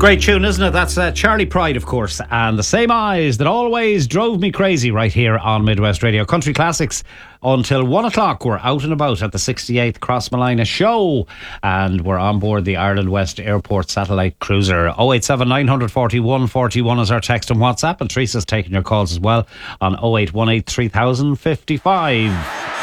Great tune, isn't it? That's Charlie Pride, of course, and The Same Eyes That Always Drove Me Crazy right here on Midwest Radio. Country Classics until 1 o'clock. We're out and about at the 68th Crossmolina show, and we're on board the Ireland West Airport satellite cruiser. 087 941 41 is our text and WhatsApp, and Teresa's taking your calls as well on 0818 3055.